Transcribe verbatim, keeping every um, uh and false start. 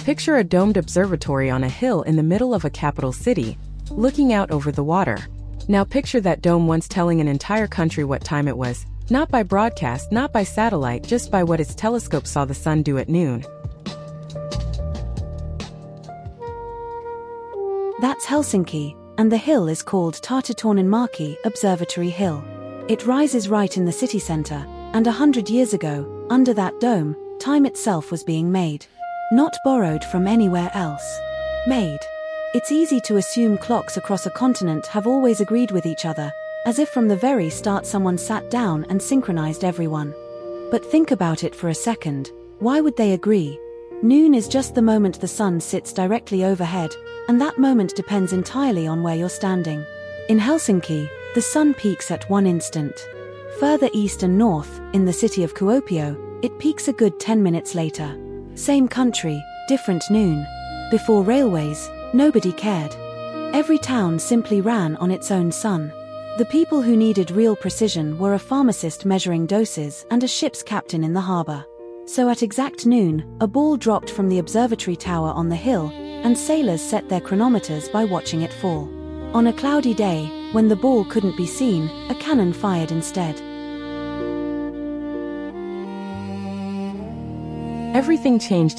Picture a domed observatory on a hill in the middle of a capital city, looking out over the water. Now picture that dome once telling an entire country what time it was, not by broadcast, not by satellite, just by what its telescope saw the sun do at noon. That's Helsinki, and the hill is called Taitetorninmäki Observatory Hill. It rises right in the city center, and a hundred years ago, under that dome, time itself was being made. Not borrowed from anywhere else. Made. It's easy to assume clocks across a continent have always agreed with each other, as if from the very start someone sat down and synchronized everyone. But think about it for a second. Why would they agree? Noon is just the moment the sun sits directly overhead, and that moment depends entirely on where you're standing. In Helsinki, the sun peaks at one instant. Further east and north, in the city of Kuopio, it peaks a good ten minutes later. Same country, different noon. Before railways, nobody cared. Every town simply ran on its own sun. The people who needed real precision were a pharmacist measuring doses and a ship's captain in the harbor. So at exact noon, a ball dropped from the observatory tower on the hill, and sailors set their chronometers by watching it fall. On a cloudy day, when the ball couldn't be seen, a cannon fired instead. Everything changed